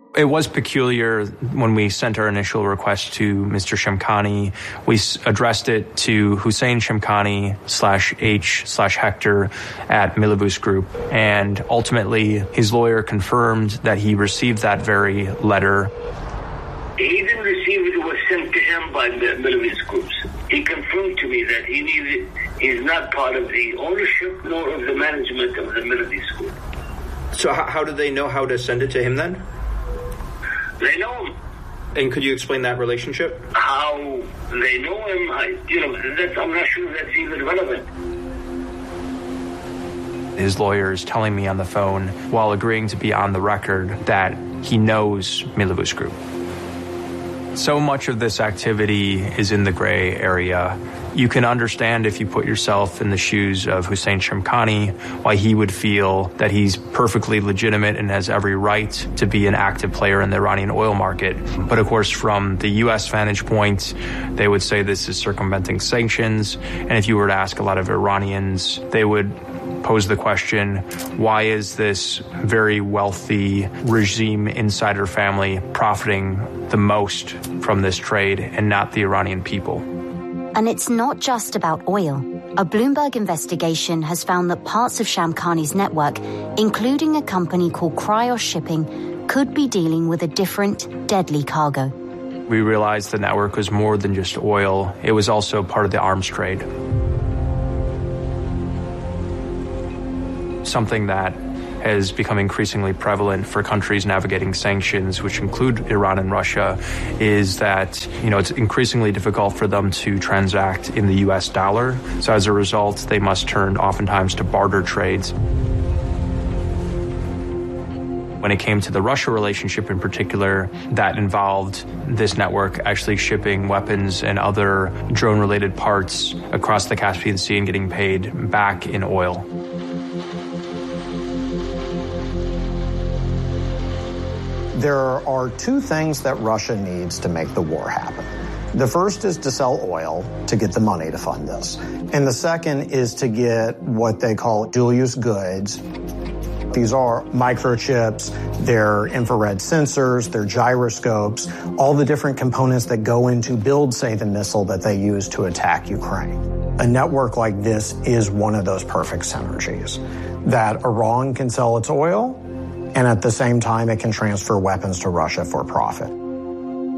It was peculiar when we sent our initial request to Mr. Shamkhani. We addressed it to Hussein Shamkhani /H/Hector at Milavus Group. And ultimately, his lawyer confirmed that he received that very letter. He didn't receive it. It was sent to him by the Milavus Groups. He confirmed to me that he's not part of the ownership nor of the management of the Milavus Group. So how did they know how to send it to him then? They know him. And could you explain that relationship? How they know him, I'm not sure that's even relevant. His lawyer is telling me on the phone, while agreeing to be on the record, that he knows Milavus Group. So much of this activity is in the gray area. You can understand, if you put yourself in the shoes of Hussein Shamkhani, why he would feel that he's perfectly legitimate and has every right to be an active player in the Iranian oil market. But of course, from the U.S. vantage point, they would say this is circumventing sanctions. And if you were to ask a lot of Iranians, they would pose the question, why is this very wealthy regime insider family profiting the most from this trade and not the Iranian people? And it's not just about oil. A Bloomberg investigation has found that parts of Shamkhani's network, including a company called Cryos Shipping, could be dealing with a different, deadly cargo. We realized the network was more than just oil. It was also part of the arms trade. Something that has become increasingly prevalent for countries navigating sanctions, which include Iran and Russia, is that, it's increasingly difficult for them to transact in the U.S. dollar. So as a result, they must turn oftentimes to barter trades. When it came to the Russia relationship in particular, that involved this network actually shipping weapons and other drone-related parts across the Caspian Sea and getting paid back in oil. There are two things that Russia needs to make the war happen. The first is to sell oil to get the money to fund this. And the second is to get what they call dual-use goods. These are microchips, they're infrared sensors, they're gyroscopes, all the different components that go into build, say, the missile that they use to attack Ukraine. A network like this is one of those perfect synergies, that Iran can sell its oil, and at the same time, it can transfer weapons to Russia for profit.